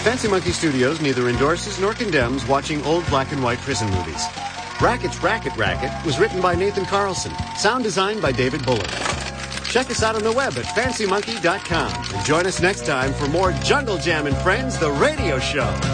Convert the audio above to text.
Fancy Monkey Studios neither endorses nor condemns watching old black and white prison movies. Racket's Racket Racket was written by Nathan Carlson. Sound designed by David Bullard. Check us out on the web at fancymonkey.com. And join us next time for more Jungle Jam and Friends, the radio show.